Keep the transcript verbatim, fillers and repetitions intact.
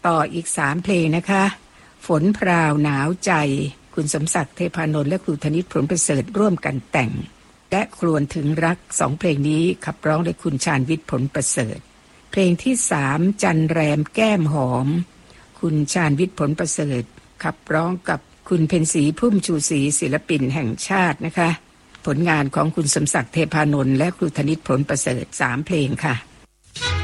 ต่ออีกสามเพลงนะคะฝนพราวหนาวใจคุณสมศักดิ์เทพานนท์และครูธนิตผลประเสริฐร่วมกันแต่งและครวญถึงรักสองเพลงนี้ขับร้องโดยคุณชาญวิทย์ผลประเสริฐเพลงที่สามจันแรมแก้มหอมคุณชาญวิทย์ผลประเสริฐขับร้องกับคุณเพ็ญศรีพุ่มชูศรีศิลปินแห่งชาตินะคะผลงานของคุณสมศักดิ์เทพานนท์และครูธนิตผลประเสริฐสามเพลงค่ะ